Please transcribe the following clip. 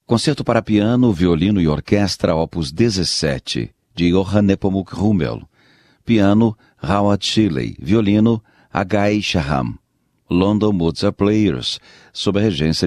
Concerto para piano, violino e orquestra, opus 17, de Johann Nepomuk Hummel. Piano, Howard Shilley. Violino, Hagai Shaham. London Mozart Players, sob a regência